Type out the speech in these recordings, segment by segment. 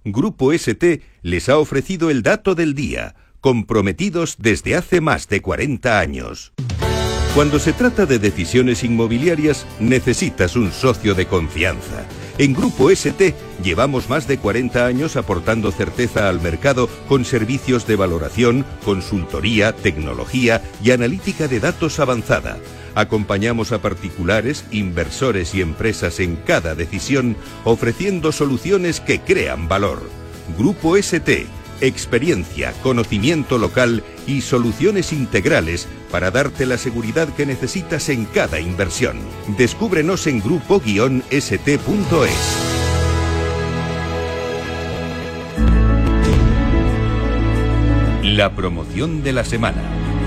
Grupo ST les ha ofrecido el dato del día, comprometidos desde hace más de 40 años. Cuando se trata de decisiones inmobiliarias, necesitas un socio de confianza. En Grupo ST llevamos más de 40 años aportando certeza al mercado con servicios de valoración, consultoría, tecnología y analítica de datos avanzada. Acompañamos a particulares, inversores y empresas en cada decisión, ofreciendo soluciones que crean valor. Grupo ST, experiencia, conocimiento local y soluciones integrales para darte la seguridad que necesitas en cada inversión. Descúbrenos en grupo-st.es. La promoción de la semana.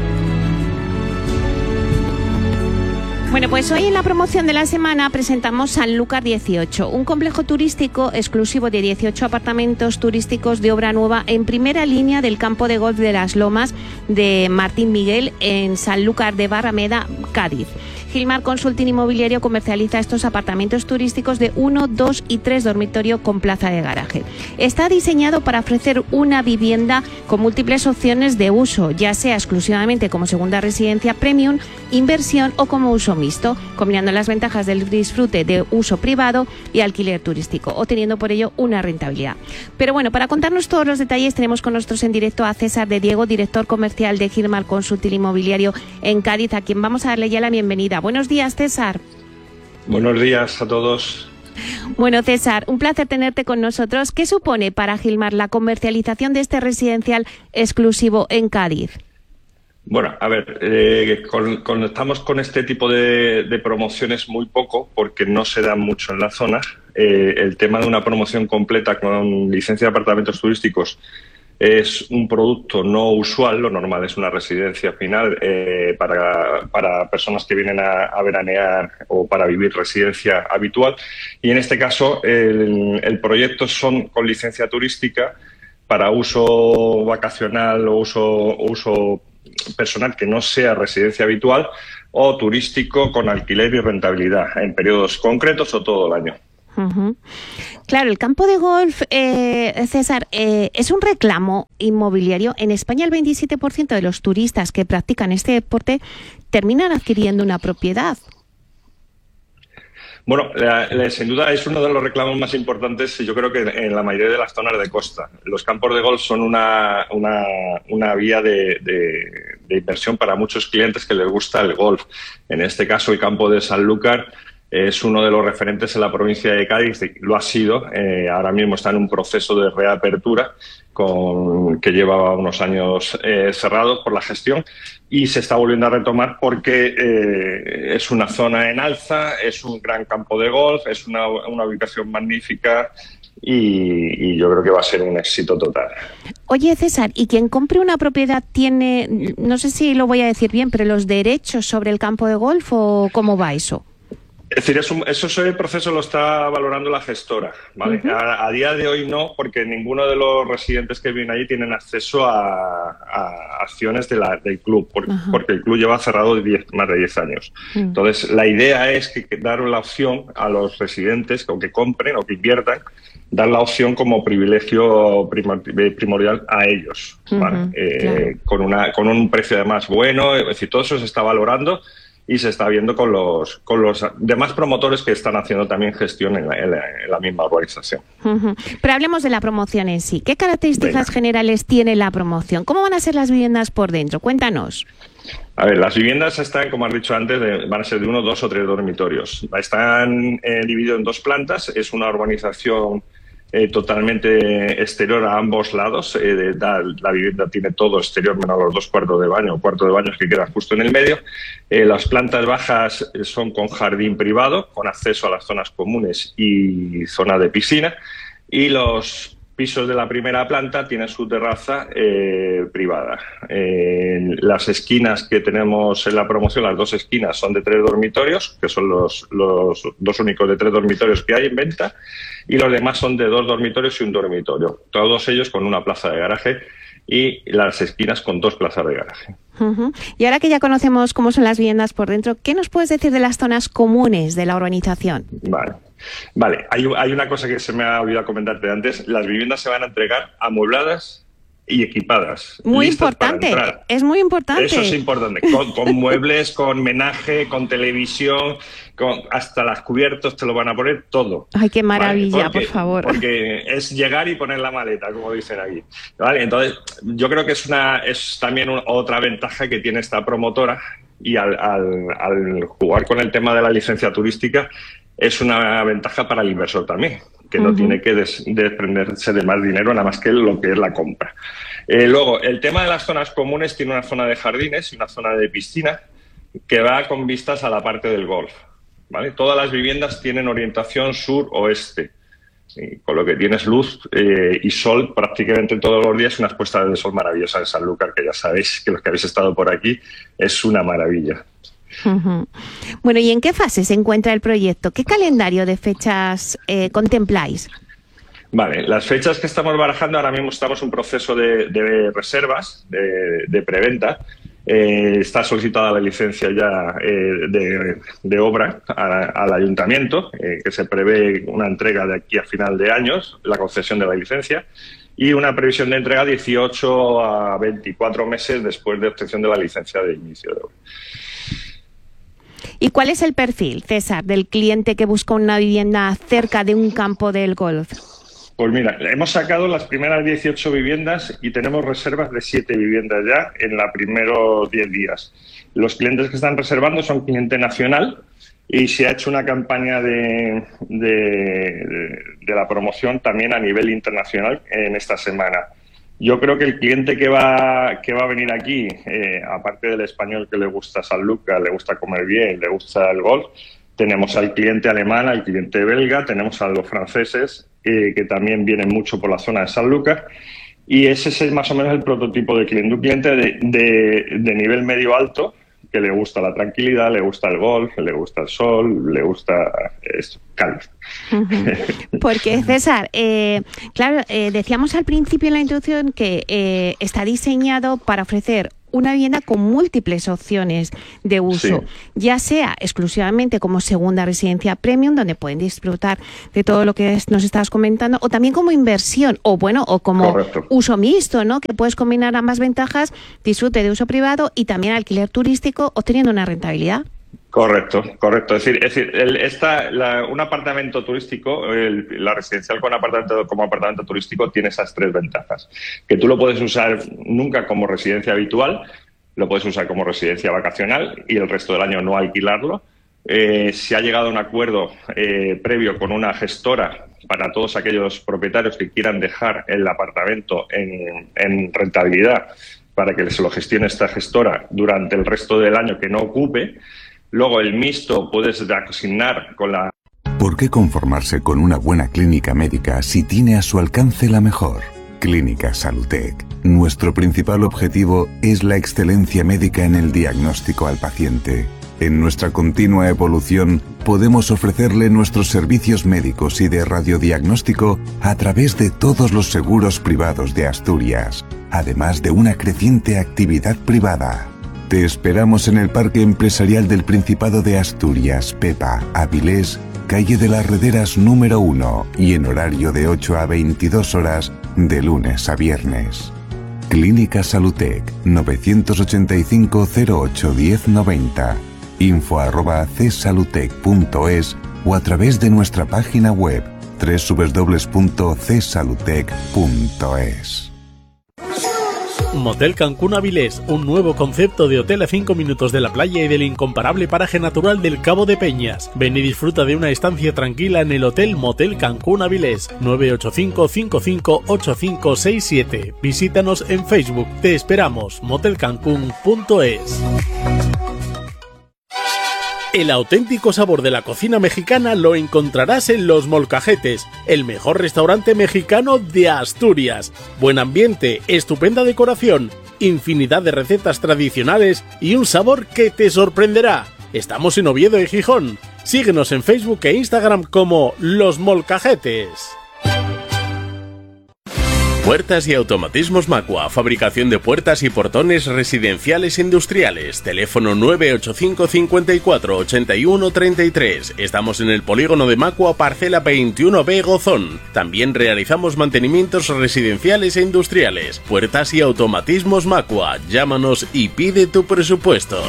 Bueno, pues hoy en la promoción de la semana presentamos Sanlúcar 18, un complejo turístico exclusivo de 18 apartamentos turísticos de obra nueva en primera línea del campo de golf de Las Lomas de Martín Miguel en Sanlúcar de Barrameda, Cádiz. Gilmar Consulting Inmobiliario comercializa estos apartamentos turísticos de 1, 2 y 3 dormitorio con plaza de garaje. Está diseñado para ofrecer una vivienda con múltiples opciones de uso, ya sea exclusivamente como segunda residencia premium, inversión o como uso mixto, combinando las ventajas del disfrute de uso privado y alquiler turístico, obteniendo por ello una rentabilidad. Pero bueno, para contarnos todos los detalles tenemos con nosotros en directo a César de Diego, director comercial de Gilmar Consulting Inmobiliario en Cádiz, a quien vamos a darle ya la bienvenida. Buenos días, César. Buenos días a todos. Bueno, César, un placer tenerte con nosotros. ¿Qué supone para Gilmar la comercialización de este residencial exclusivo en Cádiz? Bueno, a ver, estamos con este tipo de promociones muy poco, porque no se dan mucho en la zona. El tema de una promoción completa con licencia de apartamentos turísticos es un producto no usual. Lo normal es una residencia final para personas que vienen a veranear o para vivir residencia habitual. Y en este caso el proyecto son con licencia turística para uso vacacional o uso personal que no sea residencia habitual, o turístico con alquiler y rentabilidad en periodos concretos o todo el año. Uh-huh. Claro, el campo de golf, César, es un reclamo inmobiliario. En España el 27% de los turistas que practican este deporte terminan adquiriendo una propiedad. Bueno, sin duda es uno de los reclamos más importantes, yo creo que en la mayoría de las zonas de costa. Los campos de golf son una vía de inversión para muchos clientes que les gusta el golf. En este caso, el campo de Sanlúcar es uno de los referentes en la provincia de Cádiz, lo ha sido. Ahora mismo está en un proceso de reapertura que lleva unos años cerrado por la gestión, y se está volviendo a retomar porque es una zona en alza, es un gran campo de golf, es una ubicación magnífica y yo creo que va a ser un éxito total. Oye, César, ¿y quien compre una propiedad tiene, no sé si lo voy a decir bien, pero los derechos sobre el campo de golf o cómo va eso? Es decir, ese proceso lo está valorando la gestora, ¿vale? Uh-huh. A día de hoy no, porque ninguno de los residentes que viven allí tienen acceso a acciones del club, porque el club lleva cerrado más de 10 años. Uh-huh. Entonces, la idea es que dar la opción a los residentes o que compren o que inviertan, dar la opción como privilegio primordial a ellos, ¿vale? Claro. Con un precio además bueno. Es decir, todo eso se está valorando y se está viendo con los demás promotores que están haciendo también gestión en la misma urbanización. Uh-huh. Pero hablemos de la promoción en sí. ¿Qué características generales tiene la promoción? ¿Cómo van a ser las viviendas por dentro? Cuéntanos. A ver, las viviendas están, como has dicho antes, van a ser de 1, 2 o 3 dormitorios. Están divididos en 2 plantas. Es una urbanización totalmente exterior a ambos lados. La vivienda tiene todo exterior menos los 2 cuartos de baño, cuarto de baño que queda justo en el medio. Las plantas bajas son con jardín privado, con acceso a las zonas comunes y zona de piscina, y los pisos de la primera planta tienen su terraza privada. Las esquinas que tenemos en la promoción, las 2 esquinas, son de 3 dormitorios, que son los 2 únicos de 3 dormitorios que hay en venta, y los demás son de 2 dormitorios y 1 dormitorio. Todos ellos con una plaza de garaje y las esquinas con 2 plazas de garaje. Uh-huh. Y ahora que ya conocemos cómo son las viviendas por dentro, ¿qué nos puedes decir de las zonas comunes de la urbanización? Vale. Vale, hay una cosa que se me ha olvidado comentarte antes. Las viviendas se van a entregar amuebladas y equipadas. Muy importante, es muy importante. Eso es importante, con muebles, con menaje, con televisión, hasta las cubiertos te lo van a poner todo. Ay, qué maravilla, ¿vale? por favor. Porque es llegar y poner la maleta, como dicen aquí. ¿Vale? Entonces, yo creo que es también otra ventaja que tiene esta promotora, y al jugar con el tema de la licencia turística es una ventaja para el inversor también, que no tiene que desprenderse de más dinero nada más que lo que es la compra. Luego, el tema de las zonas comunes, tiene una zona de jardines y una zona de piscina que va con vistas a la parte del golf, ¿vale? Todas las viviendas tienen orientación sur-oeste, con lo que tienes luz y sol prácticamente todos los días, unas puestas de sol maravillosas en Sanlúcar, que ya sabéis que los que habéis estado por aquí es una maravilla. Bueno, ¿y en qué fase se encuentra el proyecto? ¿Qué calendario de fechas contempláis? Vale, las fechas que estamos barajando, ahora mismo estamos en un proceso de reservas, de preventa. Está solicitada la licencia ya de obra al ayuntamiento, que se prevé una entrega de aquí a final de años, la concesión de la licencia, y una previsión de entrega 18 a 24 meses después de obtención de la licencia de inicio de obra. ¿Y cuál es el perfil, César, del cliente que busca una vivienda cerca de un campo del golf? Pues mira, hemos sacado las primeras 18 viviendas y tenemos reservas de 7 viviendas ya en los primeros 10 días. Los clientes que están reservando son cliente nacional y se ha hecho una campaña de la promoción también a nivel internacional en esta semana. Yo creo que el cliente que va a venir aquí, aparte del español que le gusta Sanlúcar, le gusta comer bien, le gusta el golf, tenemos al cliente alemán, al cliente belga, tenemos a los franceses, que también vienen mucho por la zona de Sanlúcar, y ese es más o menos el prototipo de cliente. Un cliente de nivel medio alto, que le gusta la tranquilidad, le gusta el golf, le gusta el sol, le gusta calma. Porque, César, claro, decíamos al principio en la introducción que está diseñado para ofrecer una vivienda con múltiples opciones de uso, ya sea exclusivamente como segunda residencia premium, donde pueden disfrutar de todo lo que nos estabas comentando, o también como inversión, o como uso mixto, ¿no? Que puedes combinar ambas ventajas, disfrute de uso privado y también alquiler turístico, obteniendo una rentabilidad. Correcto. Es decir, un apartamento turístico, la residencial como apartamento turístico tiene esas 3 ventajas. Que tú lo puedes usar nunca como residencia habitual, lo puedes usar como residencia vacacional y el resto del año no alquilarlo. Se ha llegado a un acuerdo previo con una gestora para todos aquellos propietarios que quieran dejar el apartamento en rentabilidad, para que se lo gestione esta gestora durante el resto del año que no ocupe. Luego el mixto puedes asignar con la... ¿Por qué conformarse con una buena clínica médica si tiene a su alcance la mejor? Clínica Salutec. Nuestro principal objetivo es la excelencia médica en el diagnóstico al paciente. En nuestra continua evolución podemos ofrecerle nuestros servicios médicos y de radiodiagnóstico a través de todos los seguros privados de Asturias, además de una creciente actividad privada. Te esperamos en el Parque Empresarial del Principado de Asturias, Pepa, Avilés, calle de las Rederas número 1 y en horario de 8 a 22 horas de lunes a viernes. Clínica Salutec, 985 08 1090, info@csalutec.es o a través de nuestra página web www.csalutec.es. Motel Cancún Avilés, un nuevo concepto de hotel a 5 minutos de la playa y del incomparable paraje natural del Cabo de Peñas. Ven y disfruta de una estancia tranquila en el Hotel Motel Cancún Avilés, 985 55 8567. Visítanos en Facebook. Te esperamos. motelcancún.es. El auténtico sabor de la cocina mexicana lo encontrarás en Los Molcajetes, el mejor restaurante mexicano de Asturias. Buen ambiente, estupenda decoración, infinidad de recetas tradicionales y un sabor que te sorprenderá. Estamos en Oviedo y Gijón. Síguenos en Facebook e Instagram como Los Molcajetes. Puertas y automatismos Macua, fabricación de puertas y portones residenciales e industriales. Teléfono 985 54 81 33. Estamos en el polígono de Macua, parcela 21B Gozón. También realizamos mantenimientos residenciales e industriales. Puertas y automatismos Macua. Llámanos y pide tu presupuesto.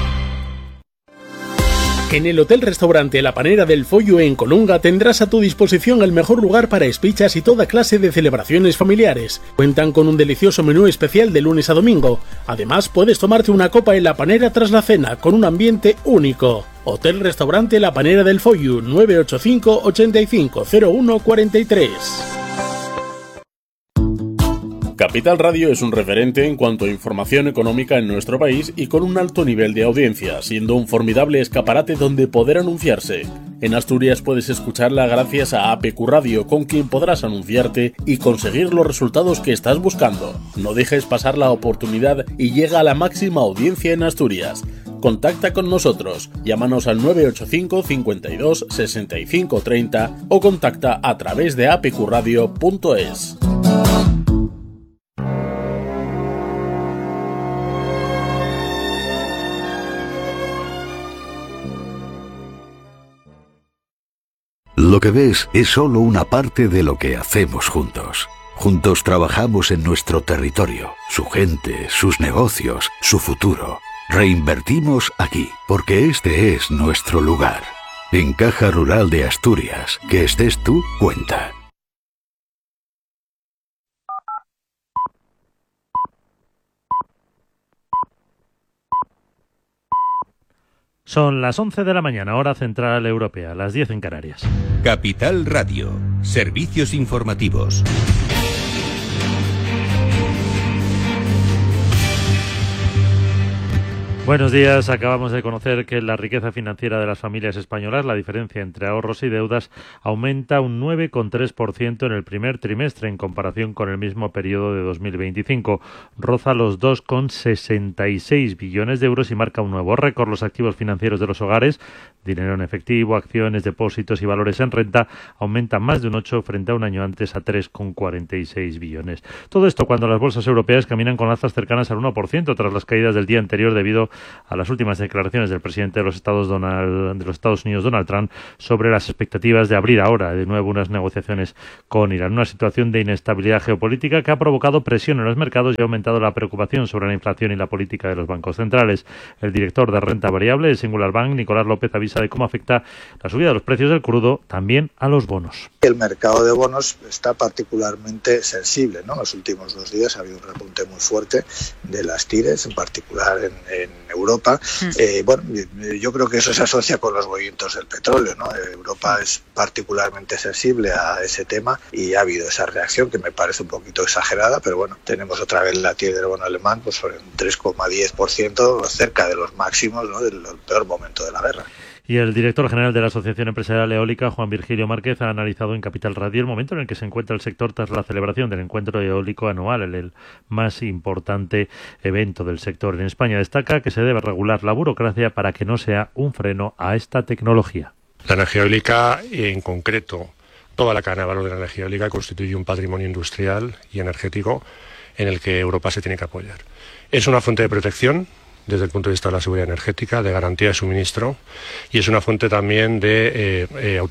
En el Hotel-Restaurante La Panera del Follo en Colunga tendrás a tu disposición el mejor lugar para espichas y toda clase de celebraciones familiares. Cuentan con un delicioso menú especial de lunes a domingo. Además, puedes tomarte una copa en La Panera tras la cena, con un ambiente único. Hotel-Restaurante La Panera del Follo, 985 85 01 43. Capital Radio es un referente en cuanto a información económica en nuestro país y con un alto nivel de audiencia, siendo un formidable escaparate donde poder anunciarse. En Asturias puedes escucharla gracias a APQ Radio, con quien podrás anunciarte y conseguir los resultados que estás buscando. No dejes pasar la oportunidad y llega a la máxima audiencia en Asturias. Contacta con nosotros, llámanos al 985 52 65 30 o contacta a través de apqradio.es. Lo que ves es solo una parte de lo que hacemos juntos. Juntos trabajamos en nuestro territorio, su gente, sus negocios, su futuro. Reinvertimos aquí, porque este es nuestro lugar. En Caja Rural de Asturias, que estés tú, cuenta. Son las 11 de la mañana, hora central europea, las 10 en Canarias. Capital Radio, servicios informativos. Buenos días. Acabamos de conocer que la riqueza financiera de las familias españolas, la diferencia entre ahorros y deudas, aumenta un 9,3% en el primer trimestre en comparación con el mismo periodo de 2025. Roza los 2,66 billones de euros y marca un nuevo récord. Los activos financieros de los hogares, dinero en efectivo, acciones, depósitos y valores en renta, aumentan más de un 8 frente a un año antes a 3,46 billones. Todo esto cuando las bolsas europeas caminan con alzas cercanas al 1% tras las caídas del día anterior debido a las últimas declaraciones del presidente de los Estados Unidos, Donald Trump, sobre las expectativas de abrir ahora de nuevo unas negociaciones con Irán. Una situación de inestabilidad geopolítica que ha provocado presión en los mercados y ha aumentado la preocupación sobre la inflación y la política de los bancos centrales. El director de renta variable de Singular Bank, Nicolás López, avisa de cómo afecta la subida de los precios del crudo también a los bonos. El mercado de bonos está particularmente sensible, ¿no? En los últimos 2 días ha habido un repunte muy fuerte de las tires, en particular en Europa. Bueno, yo creo que eso se asocia con los movimientos del petróleo, ¿no? Europa es particularmente sensible a ese tema y ha habido esa reacción que me parece un poquito exagerada, pero bueno, tenemos otra vez la TIR del bono alemán pues sobre un 3,10%, cerca de los máximos, ¿no? Del peor momento de la guerra. Y el director general de la Asociación Empresarial Eólica, Juan Virgilio Márquez, ha analizado en Capital Radio el momento en el que se encuentra el sector tras la celebración del encuentro eólico anual, el más importante evento del sector en España. Destaca que se debe regular la burocracia para que no sea un freno a esta tecnología. La energía eólica, en concreto, toda la cadena de valor de la energía eólica constituye un patrimonio industrial y energético en el que Europa se tiene que apoyar. Es una fuente de protección desde el punto de vista de la seguridad energética, de garantía de suministro, y es una fuente también de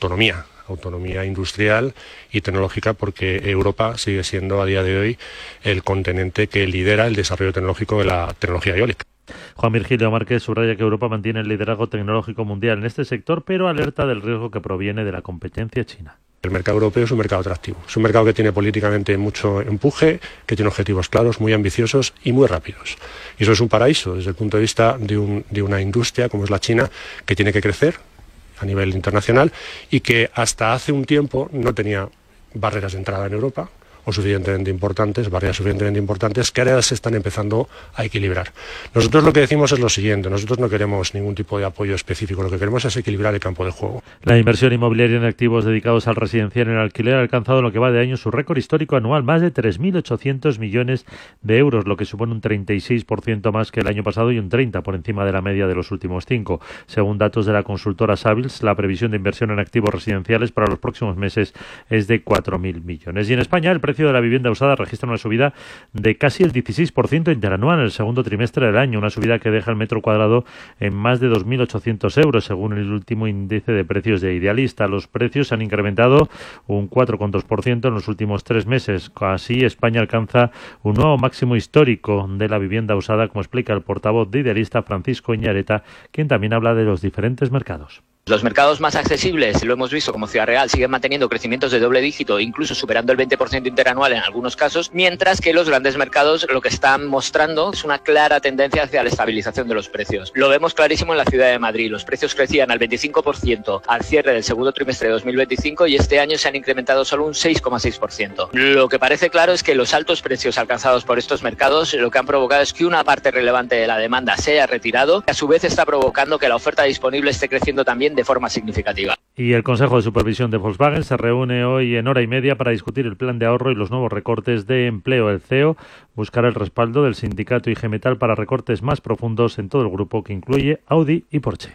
autonomía industrial y tecnológica, porque Europa sigue siendo a día de hoy el continente que lidera el desarrollo tecnológico de la tecnología eólica. Juan Virgilio Márquez subraya que Europa mantiene el liderazgo tecnológico mundial en este sector, pero alerta del riesgo que proviene de la competencia china. El mercado europeo es un mercado atractivo, es un mercado que tiene políticamente mucho empuje, que tiene objetivos claros, muy ambiciosos y muy rápidos. Y eso es un paraíso desde el punto de vista de una industria como es la China, que tiene que crecer a nivel internacional y que hasta hace un tiempo no tenía barreras de entrada en Europa, o barreras suficientemente importantes, que ahora se están empezando a equilibrar. Nosotros lo que decimos es lo siguiente: nosotros no queremos ningún tipo de apoyo específico, lo que queremos es equilibrar el campo de juego. La inversión inmobiliaria en activos dedicados al residencial y el alquiler ha alcanzado en lo que va de año su récord histórico anual, más de 3.800 millones de euros, lo que supone un 36% más que el año pasado y un 30% por encima de la media de los últimos 5. Según datos de la consultora Savills, la previsión de inversión en activos residenciales para los próximos meses es de 4.000 millones. Y en España el precio precio de la vivienda usada registra una subida de casi el 16% interanual en el segundo trimestre del año, una subida que deja el metro cuadrado en más de 2.800 euros, según el último índice de precios de Idealista. Los precios se han incrementado un 4,2% en los últimos 3 meses. Así, España alcanza un nuevo máximo histórico de la vivienda usada, como explica el portavoz de Idealista, Francisco Iñareta, quien también habla de los diferentes mercados. Los mercados más accesibles, lo hemos visto como Ciudad Real, siguen manteniendo crecimientos de doble dígito, incluso superando el 20% interanual en algunos casos, mientras que los grandes mercados lo que están mostrando es una clara tendencia hacia la estabilización de los precios. Lo vemos clarísimo en la Ciudad de Madrid. Los precios crecían al 25% al cierre del segundo trimestre de 2025 y este año se han incrementado solo un 6,6%. Lo que parece claro es que los altos precios alcanzados por estos mercados lo que han provocado es que una parte relevante de la demanda se haya retirado, que a su vez está provocando que la oferta disponible esté creciendo también de forma significativa. Y el Consejo de Supervisión de Volkswagen se reúne hoy en hora y media para discutir el plan de ahorro y los nuevos recortes de empleo. El CEO buscará el respaldo del sindicato IG Metall para recortes más profundos en todo el grupo, que incluye Audi y Porsche.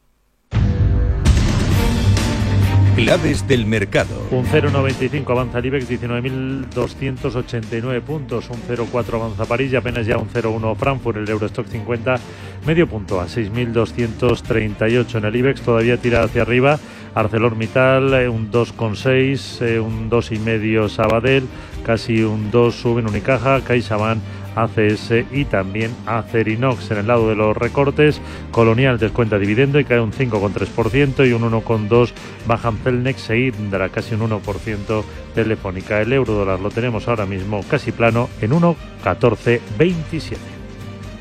Claves del mercado. Un 0,95 avanza el IBEX, 19.289 puntos. Un 0,4 avanza París y apenas ya un 0,1 Frankfurt. El Eurostock 50, medio punto a 6.238 en el IBEX. Todavía tira hacia arriba ArcelorMittal, un 2,6, un 2,5 Sabadell, casi un 2 suben Unicaja, CaixaBank, ACS y también Acerinox. En el lado de los recortes, Colonial descuenta dividendo y cae un 5,3% y un 1,2% bajan Celnex e Indra, casi un 1% Telefónica. El euro dólar lo tenemos ahora mismo casi plano en 1,1427.